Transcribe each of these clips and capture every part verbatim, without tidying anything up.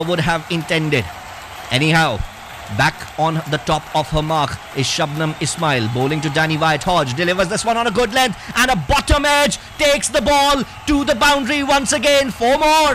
would have intended. Anyhow, back on the top of her mark is Shabnam Ismail, bowling to Danny White-Hodge, delivers this one on a good length and a bottom edge, takes the ball to the boundary once again for more.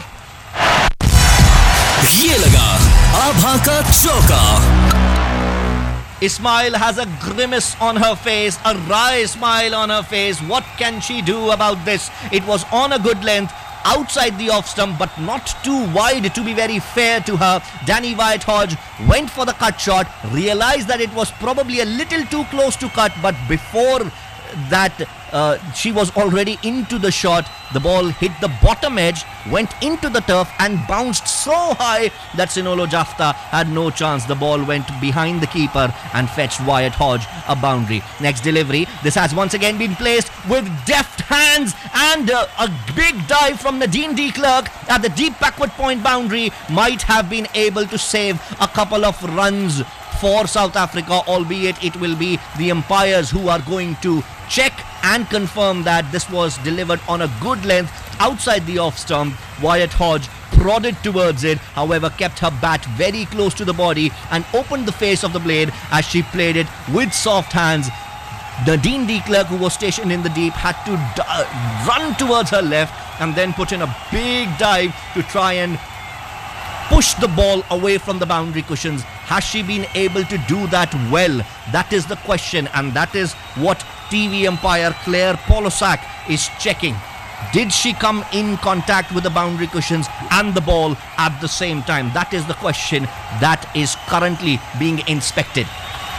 ये लगा आभा का चौका. Ismail has a grimace on her face, a wry smile on her face. What can she do about this? It was on a good length, outside the off stump, but not too wide to be very fair to her. Danny White-Hodge went for the cut shot, realized that it was probably a little too close to cut, but before that uh, she was already into the shot. The ball hit the bottom edge, went into the turf and bounced so high that Sinolo Jafta had no chance. The ball went behind the keeper and fetched White-Hodge a boundary. Next delivery, this has once again been placed with deft hands, and uh, a big dive from Nadine de Klerk at the deep backward point boundary might have been able to save a couple of runs for South Africa, albeit it will be the umpires who are going to check and confirm that this was delivered on a good length outside the off stump. White-Hodge prodded towards it, however kept her bat very close to the body and opened the face of the blade as she played it with soft hands. Nadine de Klerk, who was stationed in the deep, had to d- run towards her left and then put in a big dive to try and push the ball away from the boundary cushions. Has she been able to do that well? That is the question, and that is what T V umpire Claire Polosak is checking. Did she come in contact with the boundary cushions and the ball at the same time? That is the question that is currently being inspected.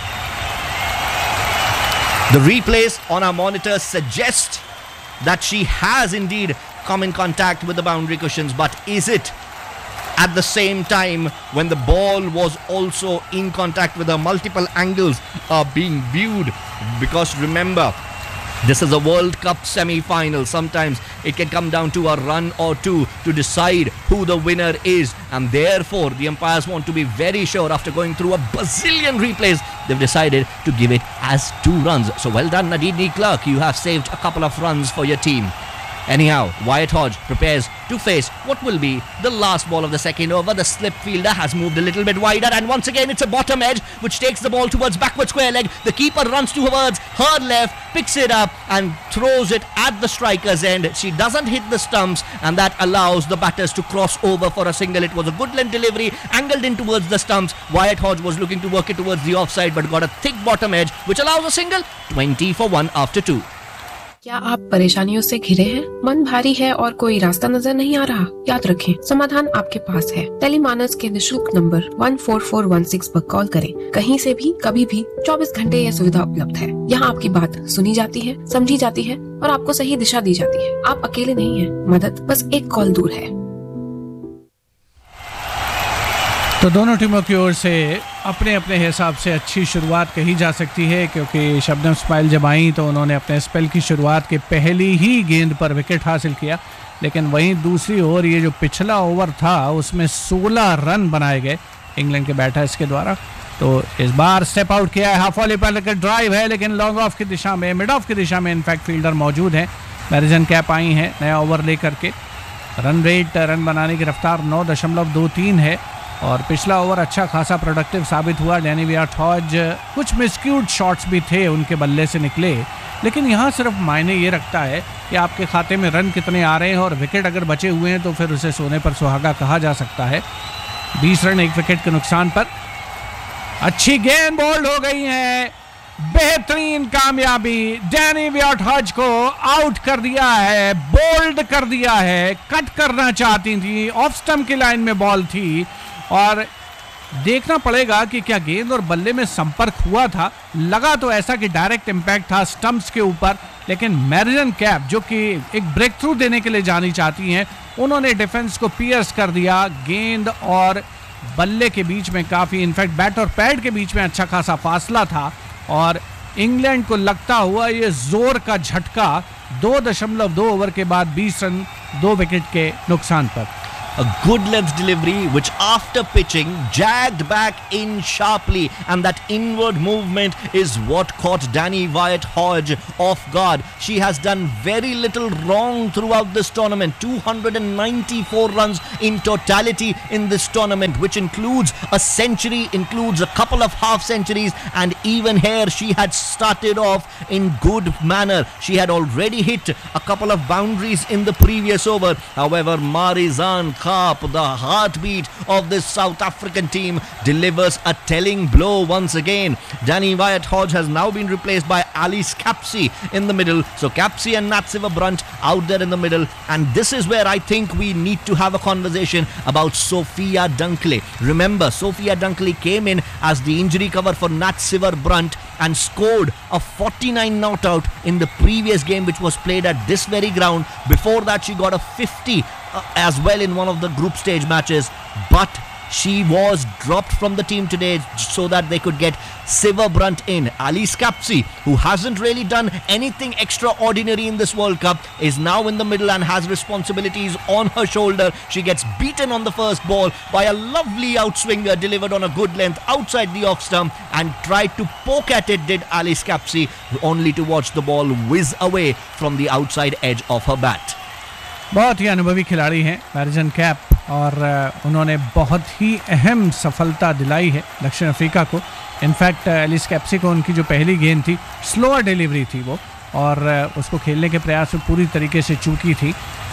The replays on our monitors suggest that she has indeed come in contact with the boundary cushions, but is it at the same time when the ball was also in contact with her? Multiple angles are being viewed, because remember, this is a World Cup semi-final. Sometimes it can come down to a run or two to decide who the winner is, and therefore the umpires want to be very sure. After going through a bazillion replays, they've decided to give it as two runs. So well done, Nadine de Klerk, you have saved a couple of runs for your team. Anyhow, White-Hodge prepares to face what will be the last ball of the second over. The slip fielder has moved a little bit wider, and once again it's a bottom edge which takes the ball towards backward square leg. The keeper runs towards her left, picks it up and throws it at the striker's end. She doesn't hit the stumps, and that allows the batters to cross over for a single. It was a good length delivery, angled in towards the stumps. White-Hodge was looking to work it towards the offside, but got a thick bottom edge which allows a single. twenty for one after two. क्या आप परेशानियों से घिरे हैं? मन भारी है और कोई रास्ता नजर नहीं आ रहा? याद रखें, समाधान आपके पास है. टेलीमानस के निशुल्क number one four four one six पर कॉल करें. कहीं से भी, कभी भी, चौबीस घंटे यह सुविधा उपलब्ध है. यहाँ आपकी बात सुनी जाती है, समझी जाती है और आपको सही दिशा दी जाती है. आप अकेले नहीं हैं. मदद बस एक कॉल दूर है. तो दोनों टीमों की ओर से अपने अपने हिसाब से अच्छी शुरुआत कही जा सकती है, क्योंकि शबनम इस्माइल जब आई तो उन्होंने अपने स्पेल की शुरुआत के पहली ही गेंद पर विकेट हासिल किया. लेकिन वहीं दूसरी ओर ये जो पिछला ओवर था उसमें सोलह रन बनाए गए इंग्लैंड के बैटर्स के द्वारा. तो इस बार स्टेप आउट किया है, हाफ वॉली पर ड्राइव है, लेकिन लॉन्ग ऑफ की दिशा में, मिड ऑफ की दिशा में इनफैक्ट फील्डर मौजूद हैं. मैरिजन कैप आई हैं नया ओवर लेकर के. रन रेट, रन बनाने की रफ्तार नौ दशमलव दो तीन है और पिछला ओवर अच्छा खासा प्रोडक्टिव साबित हुआ. डैनी व्हाइट-हॉज, कुछ मिसक्यूड शॉट्स भी थे उनके बल्ले से निकले, लेकिन यहाँ सिर्फ मायने ये रखता है कि आपके खाते में रन कितने आ रहे हैं, और विकेट अगर बचे हुए हैं तो फिर उसे सोने पर सुहागा कहा जा सकता है. बीस रन एक विकेट के नुकसान पर. अच्छी गेंद बोल्ड हो गई है, बेहतरीन कामयाबी. डैनी व्हाइट-हॉज को आउट कर दिया है, बोल्ड कर दिया है. कट करना चाहती थी, ऑफ स्टंप की लाइन में बॉल थी और देखना पड़ेगा कि क्या गेंद और बल्ले में संपर्क हुआ था. लगा तो ऐसा कि डायरेक्ट इंपैक्ट था स्टंप्स के ऊपर, लेकिन मैरिजन कैप जो कि एक ब्रेक थ्रू देने के लिए जानी चाहती हैं, उन्होंने डिफेंस को पियर्स कर दिया. गेंद और बल्ले के बीच में काफ़ी, इनफैक्ट बैट और पैड के बीच में अच्छा खासा फासला था और इंग्लैंड को लगता हुआ ये जोर का झटका दो दशमलव दो ओवर के बाद बीस रन दो विकेट के नुकसान पर. A good length delivery which after pitching jagged back in sharply, and that inward movement is what caught Danny Wyatt Hodge off guard. She has done very little wrong throughout this tournament. two hundred ninety-four runs in totality in this tournament, which includes a century, includes a couple of half centuries, and even here she had started off in good manner. She had already hit a couple of boundaries in the previous over. However, Marizanne Kapp, the heartbeat of this South African team, delivers a telling blow once again. Danny Wyatt Hodge has now been replaced by Alice Capsey in the middle. So Capsey and Natsiva Brunt out there in the middle, and this is where I think we need to have a conversation about Sophia Dunkley. Remember, Sophia Dunkley came in as the injury cover for Natsiva Brunt and scored a forty-nine not out in the previous game, which was played at this very ground. Before that, she got a fifty uh, as well in one of the group stage matches, but she was dropped from the team today so that they could get Siva Brunt in. Alice Capsey, who hasn't really done anything extraordinary in this World Cup, is now in the middle and has responsibilities on her shoulder. She gets beaten on the first ball by a lovely outswinger delivered on a good length outside the off stump, and tried to poke at it did Alice Capsey, only to watch the ball whiz away from the outside edge of her bat. बहुत ही अनुभवी खिलाड़ी हैं मैरिजन cap, और उन्होंने बहुत ही अहम सफलता दिलाई है दक्षिण अफ्रीका को. इनफैक्ट एलिस कैप्सी को उनकी जो पहली गेंद थी, स्लोअर डिलीवरी थी वो, और उसको खेलने के प्रयास में पूरी तरीके से चूकी थी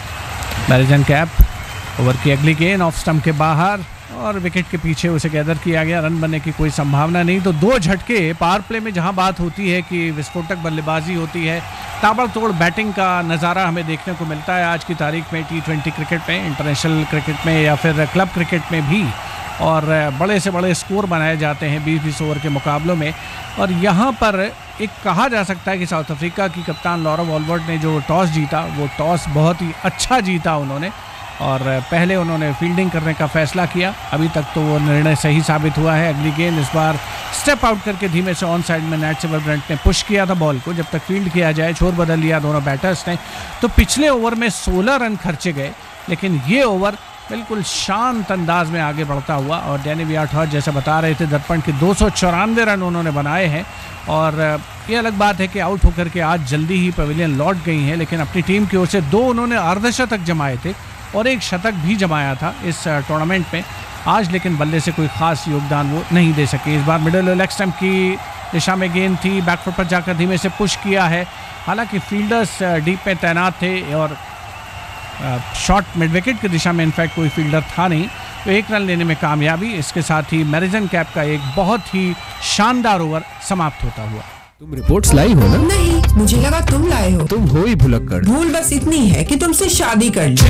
मैरिजन कैप. ओवर की अगली गेंद ऑफ स्टंप के बाहर, और विकेट के पीछे उसे गैदर किया गया. रन बनने की कोई संभावना नहीं. तो दो झटके पावर प्ले में, जहां बात होती है कि विस्फोटक बल्लेबाजी होती है, ताबड़तोड़ बैटिंग का नज़ारा हमें देखने को मिलता है आज की तारीख में टी ट्वेंटी क्रिकेट में, इंटरनेशनल क्रिकेट में या फिर क्लब क्रिकेट में भी. और बड़े से बड़े स्कोर बनाए जाते हैं बीस बीस ओवर के मुकाबलों में. और यहाँ पर एक कहा जा सकता है कि साउथ अफ्रीका की कप्तान लॉरा वॉल्वर्ट ने जो टॉस जीता, वो टॉस बहुत ही अच्छा जीता उन्होंने, और पहले उन्होंने फील्डिंग करने का फैसला किया. अभी तक तो वो निर्णय सही साबित हुआ है. अगली गेंद इस बार स्टेप आउट करके धीमे से ऑन साइड में नैट्सिवा ब्रंट ने पुश किया था बॉल को. जब तक फील्ड किया जाए, छोर बदल लिया दोनों बैटर्स ने. तो पिछले ओवर में सोलह रन खर्चे गए, लेकिन ये ओवर बिल्कुल शांत अंदाज में आगे बढ़ता हुआ. और डैनी वयाट हॉज जैसा बता रहे थे दर्पण के दो सौ चौरानवे रन उन्होंने बनाए हैं. और ये अलग बात है कि आउट होकर के आज जल्दी ही पवेलियन लौट गई हैं, लेकिन अपनी टीम की ओर से दो उन्होंने अर्धशतक जमाए थे और एक शतक भी जमाया था इस टूर्नामेंट में आज, लेकिन बल्ले से कोई खास योगदान वो नहीं दे सके. इस बार मिडिल लेग स्टंप की दिशा में गेंद थी, बैकफुट पर जाकर धीमे से पुश किया है. हालांकि फील्डर्स डीप में तैनात थे और शॉट मिड विकेट की दिशा में इनफैक्ट कोई फील्डर था नहीं, तो एक रन लेने में कामयाबी. इसके साथ ही मैरिजन कैप का एक बहुत ही शानदार ओवर समाप्त होता हुआ. तुम रिपोर्ट्स लाई हो ना? नहीं, मुझे लगा तुम लाए हो. तुम हो ही भुलक्कड़. भूल बस इतनी है कि तुमसे शादी कर ली.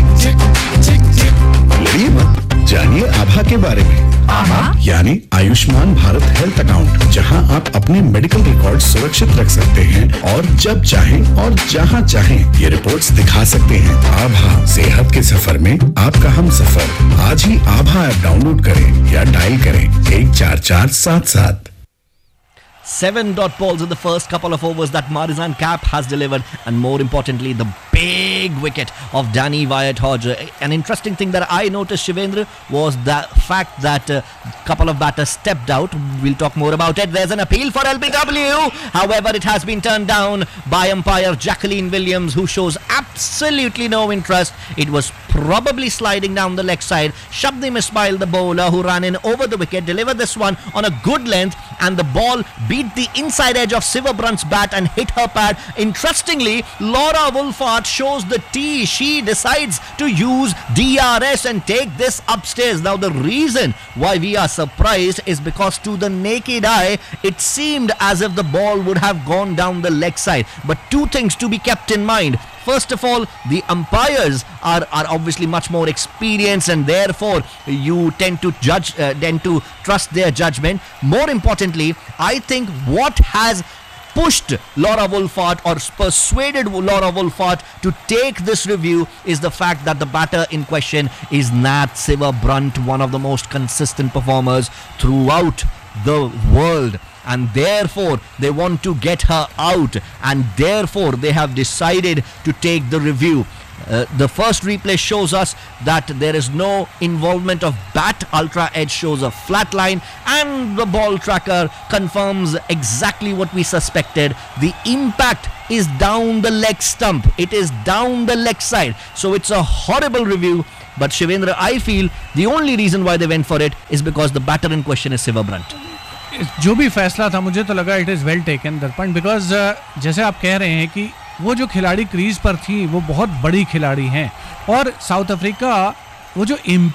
लड़िए मत, जानिए आभा के बारे में. आभा यानी आयुष्मान भारत हेल्थ अकाउंट, जहां आप अपने मेडिकल रिकॉर्ड सुरक्षित रख सकते हैं और जब चाहें और जहां चाहें ये रिपोर्ट्स दिखा सकते हैं. आभा, सेहत के सफर में आपका हम सफर. आज ही आभा ऐप डाउनलोड करें या डायल करें एक चार चार सात सात. Seven dot balls in the first couple of overs that Marizanne Kapp has delivered, and more importantly, the big wicket of Danny Wyatt Hodge. An interesting thing that I noticed, Shivendra, was the fact that a uh, couple of batters stepped out. We'll talk more about it. There's an appeal for L B W. However, it has been turned down by umpire Jacqueline Williams, who shows absolutely no interest. It was probably sliding down the leg side. Shabnim Ismail, the bowler, who ran in over the wicket, delivered this one on a good length, and the ball beat the inside edge of Siva Brunt's bat and hit her pad. Interestingly, Laura Wolfart shows the tee. She decides to use D R S and take this upstairs. Now, the reason why we are surprised is because to the naked eye, it seemed as if the ball would have gone down the leg side. But two things to be kept in mind. First of all, the umpires are, are obviously much more experienced, and therefore you tend to judge, uh, tend to trust their judgment. More importantly, I think what has pushed Laura Wolfart or persuaded Laura Wolfart to take this review is the fact that the batter in question is Natsiva Brunt, one of the most consistent performers throughout the world. And therefore they want to get her out, and therefore they have decided to take the review. Uh, the first replay shows us that there is no involvement of bat. Ultra Edge shows a flat line, and the ball tracker confirms exactly what we suspected. The impact is down the leg stump. It is down the leg side. So it's a horrible review. But Shivendra, I feel the only reason why they went for it is because the batter in question is Siva Brunt. जो भी फैसला था मुझे तो लगा it is well taken दर्पण, because जैसे आप कह रहे हैं कि वो जो खिलाड़ी क्रीज पर थी वो बहुत बड़ी खिलाड़ी हैं, और साउथ अफ्रीका वो जो